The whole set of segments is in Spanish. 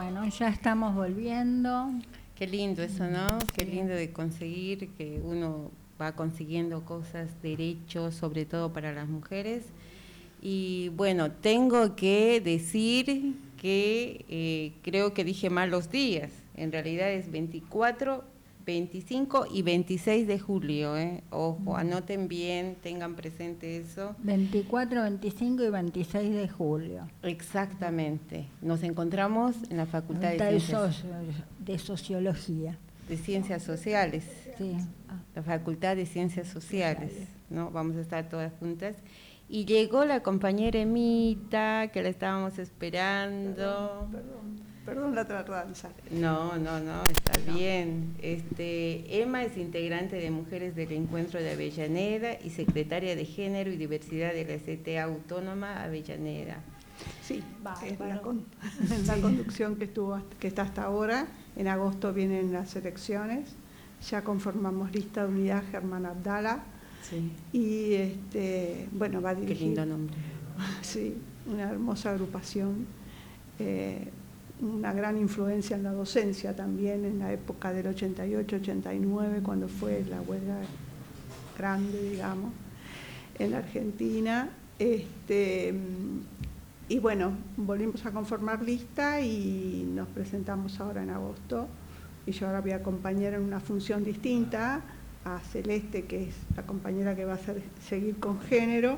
Bueno, ya estamos volviendo. Qué lindo eso, ¿no? Qué lindo de conseguir que uno va consiguiendo cosas, derechos, sobre todo para las mujeres. Y bueno, tengo que decir que creo que dije mal los días. En realidad es 24, 25 y 26 de julio, ¿eh? Ojo, anoten bien, tengan presente eso. 24, 25 y 26 de julio. Exactamente. Nos encontramos en la Facultad de Sociología. De Ciencias Sociales. Sí. La Facultad de Ciencias Sociales, ¿no? Vamos a estar todas juntas. Y llegó la compañera Emita, que la estábamos esperando. Perdón la tardanza. No, está bien. Emma es integrante de Mujeres del Encuentro de Avellaneda y secretaria de Género y Diversidad de la CTA Autónoma Avellaneda. Sí, en la conducción que está hasta ahora. En agosto vienen las elecciones. Ya conformamos lista de unidad Germán Abdala. Sí. Y bueno, va a dirigir. Qué lindo nombre. Sí, una hermosa agrupación. Una gran influencia en la docencia también en la época del 88-89, cuando fue la huelga grande, digamos, en la Argentina. Y bueno, volvimos a conformar lista y nos presentamos ahora en agosto. Y yo ahora voy a acompañar en una función distinta a Celeste, que es la compañera que va a seguir con género,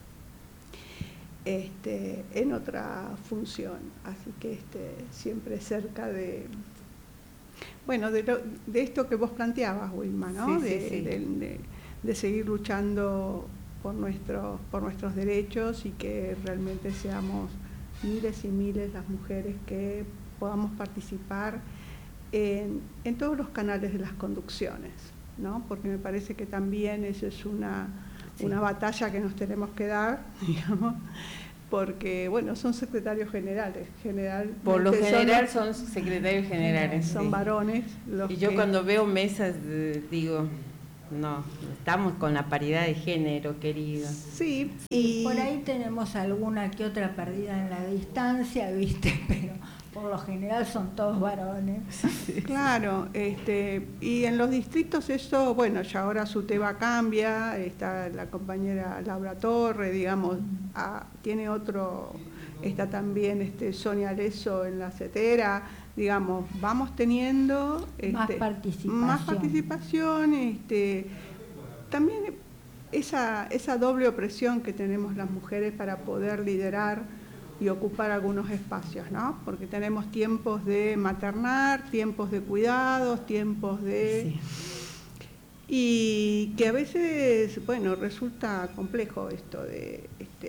en otra función. Así que siempre cerca de, bueno, de esto que vos planteabas, Wilma, ¿no? Sí. De seguir luchando por nuestros derechos y que realmente seamos miles y miles las mujeres que podamos participar en todos los canales de las conducciones, ¿no? Porque me parece que también eso es una batalla que nos tenemos que dar, digamos, porque, bueno, son secretarios generales. Por lo general son secretarios generales. Son varones. Y yo cuando veo mesas digo, no, estamos con la paridad de género, querido. Sí. Y por ahí tenemos alguna que otra perdida en la distancia, ¿viste? Pero por lo general son todos varones. Claro, y en los distritos eso, bueno, ya ahora su tema cambia, está la compañera Laura Torre, digamos, tiene otro, está también Sonia Leso en la CETERA, digamos, vamos teniendo más participación, también esa doble opresión que tenemos las mujeres para poder liderar y ocupar algunos espacios, ¿no? Porque tenemos tiempos de maternar, tiempos de cuidados, tiempos de... Sí. Y que a veces, bueno, resulta complejo esto de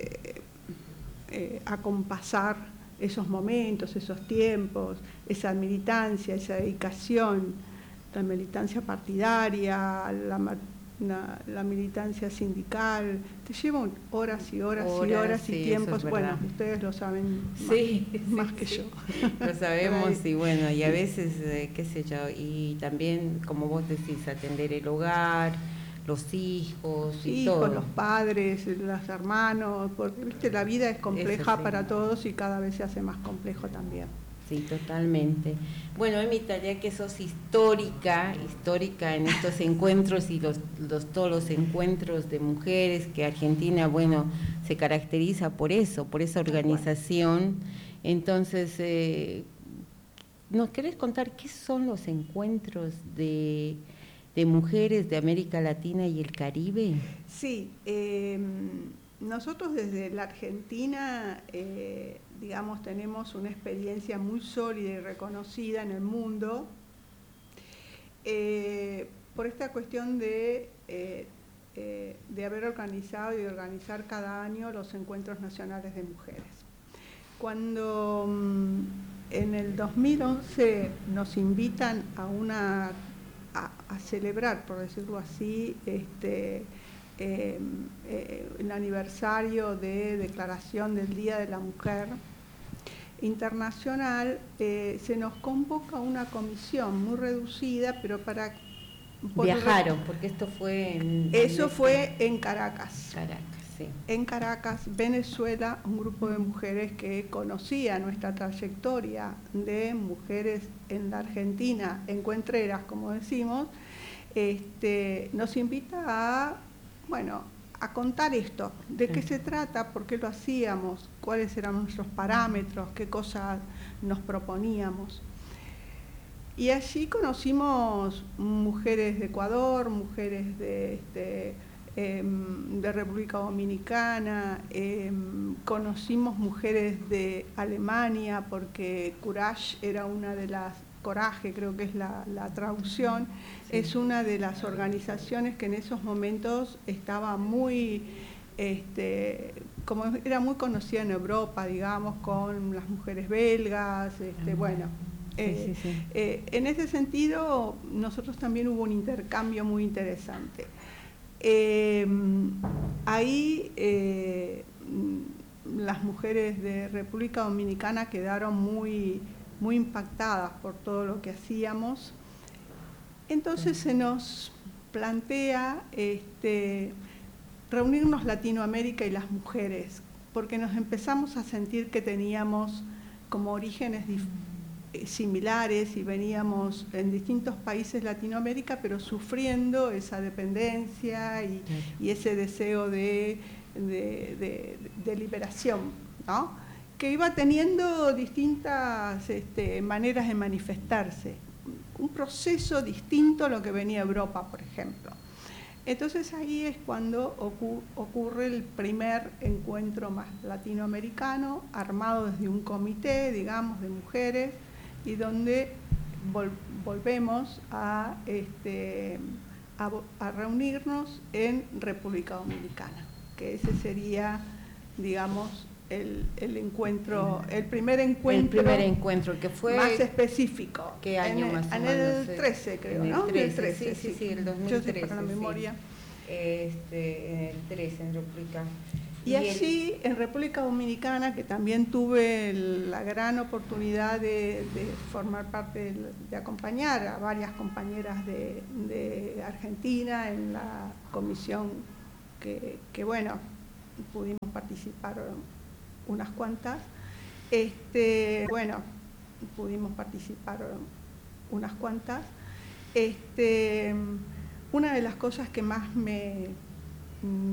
acompasar esos momentos, esos tiempos, esa militancia, esa dedicación, la militancia partidaria, la militancia sindical, te llevan horas y horas y tiempos, bueno, ustedes lo saben más que yo. Lo sabemos y bueno, y a veces, qué sé yo, y también, como vos decís, atender el hogar, los hijos y todo. Los padres, los hermanos, porque viste, la vida es compleja para todos y cada vez se hace más complejo también. Sí, totalmente. Bueno, Emita, ya que sos histórica en estos encuentros y todos los encuentros de mujeres, que Argentina, bueno, se caracteriza por eso, por esa organización. Entonces, ¿nos querés contar qué son los encuentros de mujeres de América Latina y el Caribe? Sí, nosotros desde la Argentina, digamos, tenemos una experiencia muy sólida y reconocida en el mundo por esta cuestión de haber organizado y organizar cada año los encuentros nacionales de mujeres. Cuando en el 2011 nos invitan a celebrar, por decirlo así, el aniversario de declaración del Día de la Mujer Internacional, se nos convoca una comisión muy reducida, pero viajaron, porque esto fue Eso fue en Caracas. Sí. En Caracas, Venezuela, un grupo de mujeres que conocía nuestra trayectoria de mujeres en la Argentina, encuentreras, como decimos, nos invita a, a contar esto, de qué se trata, por qué lo hacíamos, cuáles eran nuestros parámetros, qué cosas nos proponíamos. Y allí conocimos mujeres de Ecuador, mujeres de República Dominicana, conocimos mujeres de Alemania, porque Courage era una de las, Coraje creo que es la traducción, sí. Es una de las organizaciones que en esos momentos estaba muy, como era muy conocida en Europa, digamos, con las mujeres belgas, bueno. Sí. En ese sentido, nosotros también hubo un intercambio muy interesante. Ahí las mujeres de República Dominicana quedaron muy impactadas por todo lo que hacíamos. Entonces se nos plantea reunirnos Latinoamérica y las mujeres, porque nos empezamos a sentir que teníamos como orígenes similares y veníamos en distintos países de Latinoamérica, pero sufriendo esa dependencia y ese deseo de liberación, ¿no? Que iba teniendo distintas maneras de manifestarse, un proceso distinto a lo que venía Europa, por ejemplo. Entonces ahí es cuando ocurre el primer encuentro más latinoamericano, armado desde un comité, digamos, de mujeres, y donde volvemos a reunirnos en República Dominicana, que ese sería, digamos, el encuentro, el primer encuentro que fue más específico. ¿Qué año más o menos? En el 13, creo, ¿no? En el 13, sí, el 2013. Yo sé para la memoria. En el 13, en República. Y allí, en República Dominicana, que también tuve la gran oportunidad de formar parte, de acompañar a varias compañeras de Argentina en la comisión que bueno, pudimos participar unas cuantas. Una de las cosas que más me